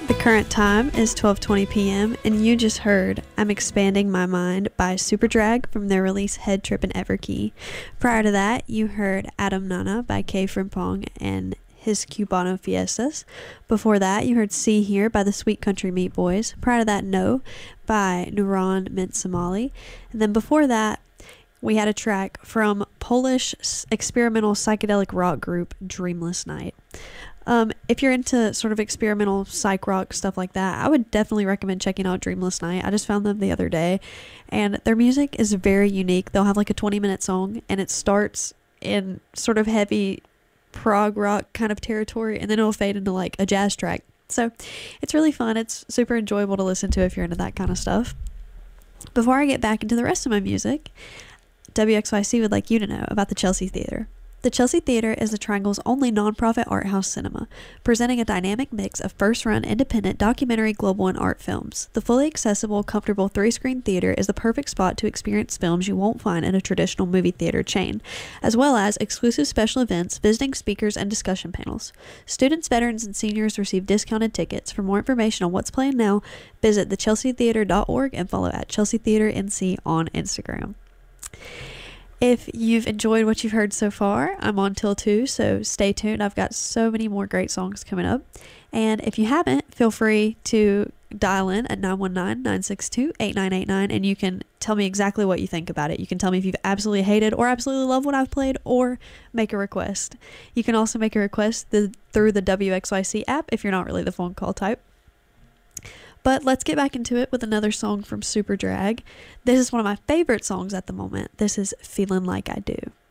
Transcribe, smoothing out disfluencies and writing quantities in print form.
The current time is 12:20 p.m. and you just heard I'm Expanding My Mind by Superdrag from their release Head Trip and Everkey. Prior to that, you heard Adam Nana by K Frimpong and his Cubano Fiestas. Before that, you heard See Here by the Sweet Country Meat Boys. Prior to that, No by Nuran Mint Somali. And then before that, we had a track from Polish experimental psychedelic rock group Dreamless Night. If you're into sort of experimental psych rock stuff like that, I would definitely recommend checking out Dreamless Night. I just found them the other day, and their music is very unique. They'll have like a 20-minute song, and it starts in sort of heavy prog rock kind of territory, and then it'll fade into like a jazz track. So it's really fun. It's super enjoyable to listen to if you're into that kind of stuff. Before I get back into the rest of my music, WXYC would like you to know about the Chelsea Theater. The Chelsea Theater is the Triangle's only nonprofit art house cinema, presenting a dynamic mix of first-run independent documentary, global, and art films. The fully accessible, comfortable 3-screen theater is the perfect spot to experience films you won't find in a traditional movie theater chain, as well as exclusive special events, visiting speakers, and discussion panels. Students, veterans, and seniors receive discounted tickets. For more information on what's playing now, visit thechelseatheater.org and follow at Chelsea Theater NC on Instagram. If you've enjoyed what you've heard so far, I'm on till 2, so stay tuned. I've got so many more great songs coming up. And if you haven't, feel free to dial in at 919-962-8989, and you can tell me exactly what you think about it. You can tell me if you've absolutely hated or absolutely love what I've played, or make a request. You can also make a request through the WXYC app if you're not really the phone call type. But let's get back into it with another song from Superdrag. This is one of my favorite songs at the moment. This is Feeling Like I Do.